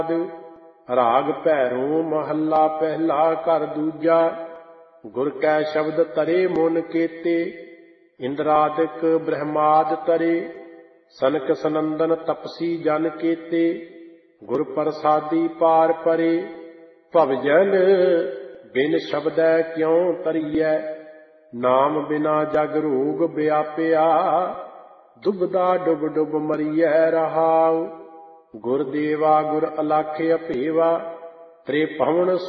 ਰਾਗ ਭੈਰੋਂ ਮਹੱਲਾ ਪਹਿਲਾ ਘਰ ਦੂਜਾ। ਗੁਰ ਕੈ ਸ਼ਬਦ ਤਰੇ ਮਨ ਕੇਤੇ, ਇੰਦਰਾਦਿਕ ਬ੍ਰਹਮਾਦ ਤਰੇ। ਸਨਕ ਸਨੰਦਨ ਤਪਸੀ ਜਨ ਕੇਤੇ, ਗੁਰ ਪ੍ਰਸਾਦੀ ਪਾਰ ਪਰੇ। ਭਵਜਨ ਬਿਨ ਸ਼ਬਦੈ ਕਿਉ ਤਰੀਐ, ਨਾਮ ਬਿਨਾ ਜਗ ਰੋਗ ਵਿਆਪਿਆ। ਦੁਬਦਾ ਡੁਬ ਡੁਬ ਮਰੀਐ ਰਹਾਉ, ਗੁਰ ਦੇਵਾ ਗੁਰ ਅਲਖ ਅਭੇਵਾ। ਤ੍ਰਿਭਵਨ